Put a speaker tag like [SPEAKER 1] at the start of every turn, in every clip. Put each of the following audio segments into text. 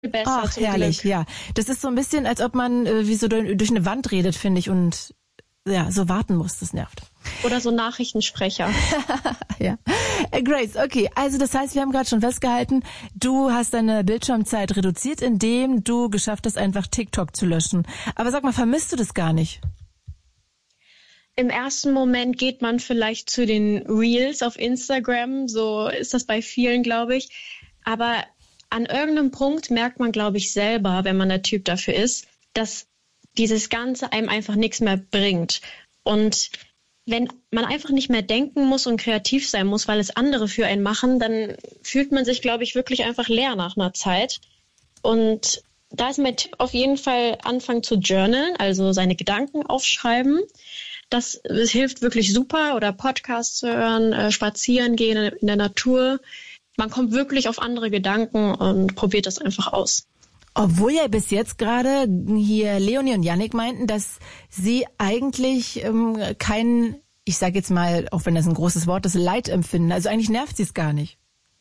[SPEAKER 1] besser
[SPEAKER 2] Ach,
[SPEAKER 1] zum
[SPEAKER 2] herrlich,
[SPEAKER 1] Glück.
[SPEAKER 2] ja. Das ist so ein bisschen, als ob man wie so durch eine Wand redet, finde ich, und ja, so warten muss, das nervt.
[SPEAKER 1] Oder so Nachrichtensprecher.
[SPEAKER 2] Ja. Grace, okay, also das heißt, wir haben gerade schon festgehalten, du hast deine Bildschirmzeit reduziert, indem du geschafft hast, einfach TikTok zu löschen. Aber sag mal, vermisst du das gar nicht?
[SPEAKER 1] Im ersten Moment geht man vielleicht zu den Reels auf Instagram, so ist das bei vielen, glaube ich. Aber an irgendeinem Punkt merkt man, glaube ich, selber, wenn man der Typ dafür ist, dass dieses Ganze einem einfach nichts mehr bringt. Und wenn man einfach nicht mehr denken muss und kreativ sein muss, weil es andere für einen machen, dann fühlt man sich, glaube ich, wirklich einfach leer nach einer Zeit. Und da ist mein Tipp auf jeden Fall, anfangen zu journalen, also seine Gedanken aufschreiben. Das hilft wirklich super. Oder Podcasts zu hören, spazieren gehen in der Natur. Man kommt wirklich auf andere Gedanken und probiert das einfach aus.
[SPEAKER 2] Obwohl ja bis jetzt gerade hier Leonie und Yannick meinten, dass sie eigentlich kein, ich sage jetzt mal, auch wenn das ein großes Wort ist, Leid empfinden. Also eigentlich nervt sie es gar nicht.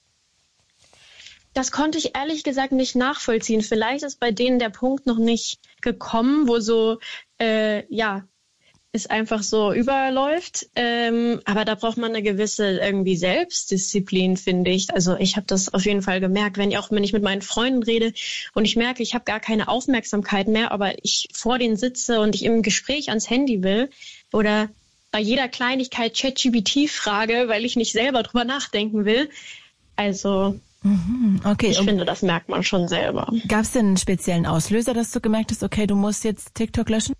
[SPEAKER 1] Das konnte ich ehrlich gesagt nicht nachvollziehen. Vielleicht ist bei denen der Punkt noch nicht gekommen, wo so, es einfach so überläuft. Aber da braucht man eine gewisse irgendwie Selbstdisziplin, finde ich. Also ich habe das auf jeden Fall gemerkt, wenn ich mit meinen Freunden rede und ich merke, ich habe gar keine Aufmerksamkeit mehr, aber ich vor denen sitze und ich im Gespräch ans Handy will oder bei jeder Kleinigkeit ChatGPT frage, weil ich nicht selber drüber nachdenken will. Also
[SPEAKER 2] Okay.
[SPEAKER 1] ich finde, das merkt man schon selber.
[SPEAKER 2] Gab es denn einen speziellen Auslöser, dass du gemerkt hast, okay, du musst jetzt TikTok löschen?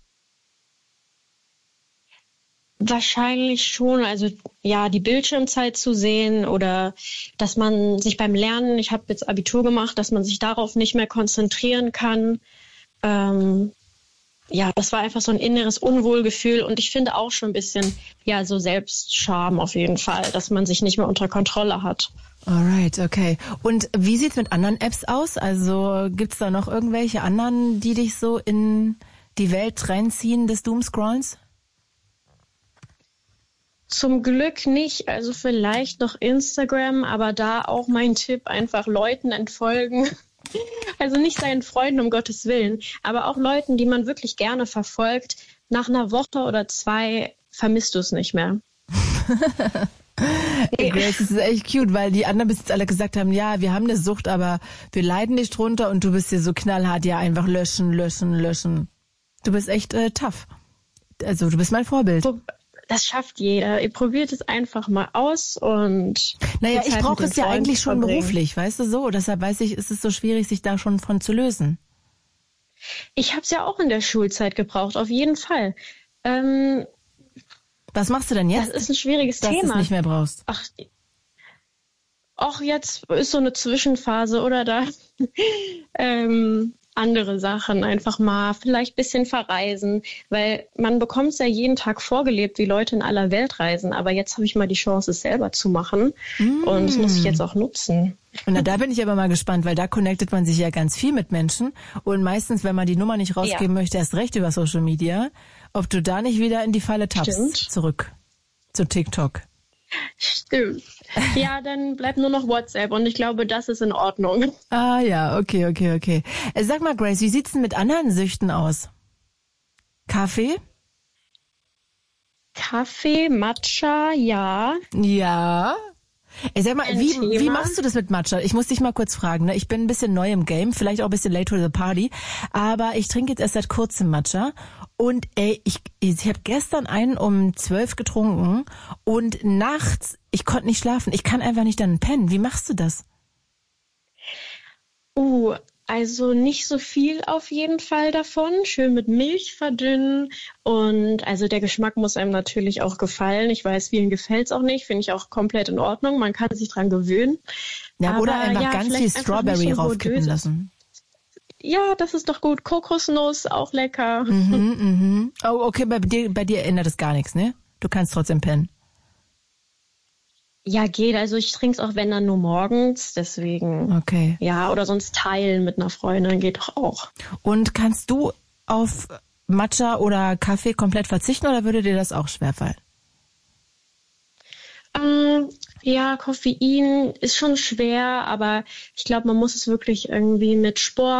[SPEAKER 1] Wahrscheinlich schon, also ja, die Bildschirmzeit zu sehen oder dass man sich beim Lernen, ich habe jetzt Abitur gemacht, dass man sich darauf nicht mehr konzentrieren kann. Das war einfach so ein inneres Unwohlgefühl und ich finde auch schon ein bisschen, ja, so Selbstscham auf jeden Fall, dass man sich nicht mehr unter Kontrolle hat.
[SPEAKER 2] Alright, okay. Und wie sieht's mit anderen Apps aus? Also gibt's da noch irgendwelche anderen, die dich so in die Welt reinziehen des Doomscrollens?
[SPEAKER 1] Zum Glück nicht, also vielleicht noch Instagram, aber da auch mein Tipp, einfach Leuten entfolgen. Also nicht seinen Freunden, um Gottes Willen, aber auch Leuten, die man wirklich gerne verfolgt. Nach einer Woche oder 2 vermisst du es nicht mehr.
[SPEAKER 2] Hey Grace, das ist echt cute, weil die anderen bis jetzt alle gesagt haben, ja, wir haben eine Sucht, aber wir leiden nicht drunter und du bist hier so knallhart, ja, einfach löschen. Du bist echt tough. Also du bist mein Vorbild.
[SPEAKER 1] Das schafft jeder. Ihr probiert es einfach mal aus und...
[SPEAKER 2] Naja, ich brauche es ja eigentlich schon beruflich, weißt du so? Deshalb weiß ich, ist es so schwierig, sich da schon von zu lösen.
[SPEAKER 1] Ich habe es ja auch in der Schulzeit gebraucht, auf jeden Fall.
[SPEAKER 2] Was machst du denn jetzt?
[SPEAKER 1] Das ist ein schwieriges Thema.
[SPEAKER 2] Dass du es nicht mehr brauchst.
[SPEAKER 1] Ach, jetzt ist so eine Zwischenphase oder da andere Sachen, einfach mal vielleicht ein bisschen verreisen, weil man bekommt es ja jeden Tag vorgelebt, wie Leute in aller Welt reisen, aber jetzt habe ich mal die Chance, es selber zu machen und das muss ich jetzt auch nutzen.
[SPEAKER 2] Und da bin ich aber mal gespannt, weil da connectet man sich ja ganz viel mit Menschen und meistens, wenn man die Nummer nicht rausgeben möchte, erst recht über Social Media, ob du da nicht wieder in die Falle tappst, zurück zu TikTok.
[SPEAKER 1] Stimmt. Ja, dann bleibt nur noch WhatsApp und ich glaube, das ist in Ordnung.
[SPEAKER 2] Ah ja, okay. Sag mal, Grace, wie sieht's denn mit anderen Süchten aus? Kaffee?
[SPEAKER 1] Kaffee, Matcha, ja.
[SPEAKER 2] Ja. Sag mal, wie machst du das mit Matcha? Ich muss dich mal kurz fragen, ne? Ich bin ein bisschen neu im Game, vielleicht auch ein bisschen late to the party, aber ich trinke jetzt erst seit kurzem Matcha und ich habe gestern einen um 12 getrunken und nachts, ich konnte nicht schlafen, ich kann einfach nicht dann pennen. Wie machst du das?
[SPEAKER 1] Also nicht so viel auf jeden Fall davon. Schön mit Milch verdünnen. Und also der Geschmack muss einem natürlich auch gefallen. Ich weiß, vielen gefällt es auch nicht. Finde ich auch komplett in Ordnung. Man kann sich dran gewöhnen.
[SPEAKER 2] Ja, oder einfach ganz viel Strawberry raufkippen lassen.
[SPEAKER 1] Ja, das ist doch gut. Kokosnuss, auch lecker.
[SPEAKER 2] Oh, okay, bei dir ändert es gar nichts, ne? Du kannst trotzdem pennen.
[SPEAKER 1] Ja, geht. Also ich trinke es auch, wenn dann nur morgens. Deswegen.
[SPEAKER 2] Okay.
[SPEAKER 1] Ja, oder sonst teilen mit einer Freundin geht doch auch.
[SPEAKER 2] Und kannst du auf Matcha oder Kaffee komplett verzichten oder würde dir das auch schwerfallen?
[SPEAKER 1] Ja, Koffein ist schon schwer, aber ich glaube, man muss es wirklich irgendwie mit Sport